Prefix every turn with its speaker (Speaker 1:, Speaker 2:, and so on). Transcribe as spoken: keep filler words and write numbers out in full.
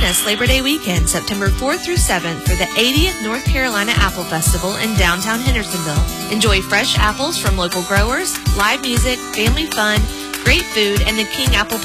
Speaker 1: us Labor Day weekend, September fourth through seventh, for the eightieth North Carolina Apple Festival in downtown Hendersonville. Enjoy fresh apples from local growers, live music, family fun, great food, and the King Apple